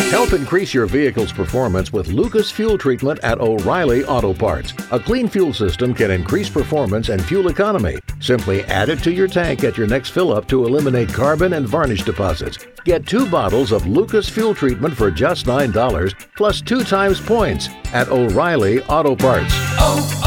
Help increase your vehicle's performance with Lucas Fuel Treatment at O'Reilly Auto Parts. A clean fuel system can increase performance and fuel economy. Simply add it to your tank at your next fill-up to eliminate carbon and varnish deposits. Get 2 bottles of Lucas Fuel Treatment for just $9 plus 2 times points at O'Reilly Auto Parts.